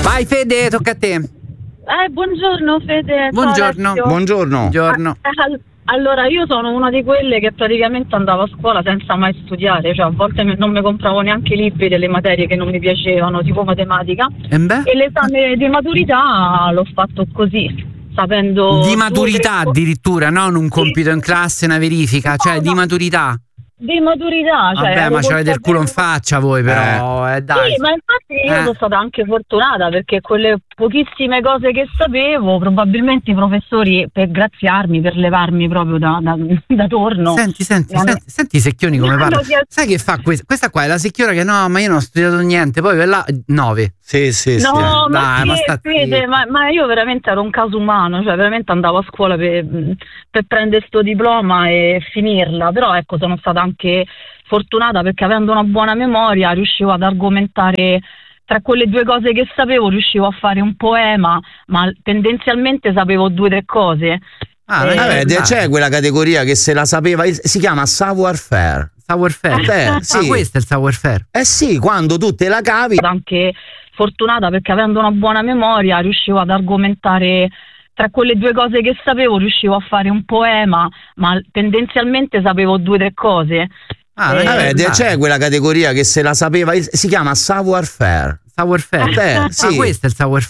Vai Fede, tocca a te. Buongiorno Fede. Buongiorno. Buongiorno. Allora, io sono una di quelle che praticamente andavo a scuola senza mai studiare, cioè a volte non mi compravo neanche i libri delle materie che non mi piacevano, tipo matematica. E l'esame di maturità l'ho fatto così, sapendo... Di maturità addirittura, non un compito in classe, una verifica, cioè di maturità. Di maturità, cioè. Vabbè, ma c'avete il culo in faccia voi, però. Dai. Sì, ma infatti io sono stata anche fortunata, perché quelle pochissime cose che sapevo, probabilmente i professori, per graziarmi, per levarmi proprio da torno. Senti i secchioni come parla. Sai che fa questa qua è la secchiora che no, ma io non ho studiato niente, poi là 9. Sì. No, Dai, ma Fede, ma io veramente ero un caso umano, cioè veramente andavo a scuola per prendere sto diploma e finirla, però ecco, sono stata anche fortunata perché avendo una buona memoria riuscivo ad argomentare. Tra quelle due cose che sapevo riuscivo a fare un poema, ma tendenzialmente sapevo 2 o 3 cose. C'è quella categoria che se la sapeva, si chiama savoir-faire. Savoir-faire? Sì. Questo è il savoir-faire? Sì, quando tu te la cavi. Anche fortunata perché avendo una buona memoria riuscivo ad argomentare. Tra quelle 2 cose che sapevo riuscivo a fare un poema, ma tendenzialmente sapevo 2 o 3 cose. C'è quella categoria che se la sapeva, si chiama savoir-faire. Savoir-faire? Sì. Questo è il savoir-faire?